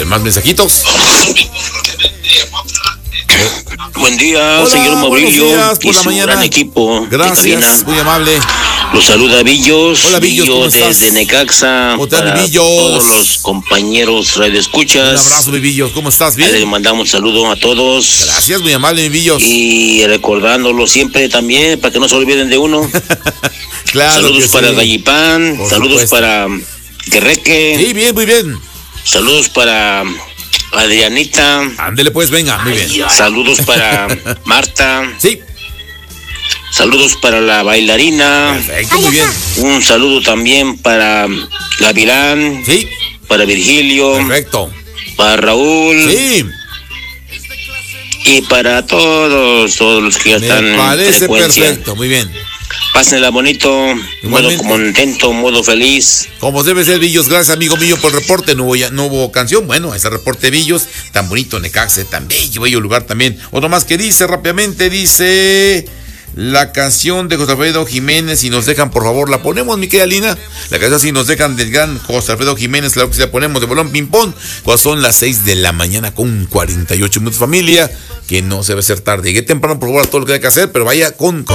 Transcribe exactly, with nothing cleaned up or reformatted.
ver, más mensajitos. Buen día, Hola, señor Mauricio días, por y la su mañana. gran equipo. Gracias, muy amable. Los saluda Villos. Hola, Villos, ¿cómo desde estás? Necaxa. ¿Cómo estás, para Villos? todos los compañeros radioescuchas. Un abrazo, mi Villos, ¿cómo estás? Les ¿Bien? mandamos saludos a todos. Gracias, muy amable, mi Villos. Y recordándolo siempre también, para que no se olviden de uno. Claro Saludos que para sí. Gallipán. Por Saludos supuesto. para Guerreque. Sí, bien, muy bien. Saludos para Adrianita. Ándele pues, venga, muy bien. Saludos para Marta. Sí, Saludos para la bailarina. perfecto, muy bien. Un saludo también para Gavilán, Sí, para Virgilio, perfecto. para Raúl Sí, y para todos, todos los que ya están me en parece frecuencia. perfecto, muy bien. Pásenla bonito, modo Igualmente. contento, modo feliz. Como debe ser, Villos, gracias, amigo mío, por el reporte. No hubo, ya- no hubo canción. Bueno, ese reporte de Villos, tan bonito, Necaxa, tan bello, bello lugar también. Otro más que dice rápidamente, dice la canción de José Alfredo Jiménez. Si nos dejan, por favor, la ponemos, mi querida Lina. La canción, si nos dejan, del gran José Alfredo Jiménez, claro que sí la ponemos de bolón ping-pong. Cuando son las seis de la mañana con cuarenta y ocho minutos, familia. Que no se debe ser tarde. Llegué temprano, por favor, a todo lo que hay que hacer, pero vaya con